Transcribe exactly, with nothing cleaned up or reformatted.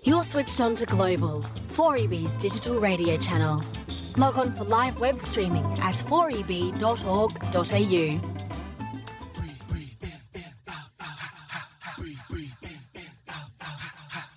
You're switched on to Global, four E B's digital radio channel. Log on for live web streaming at four e b dot org dot a u.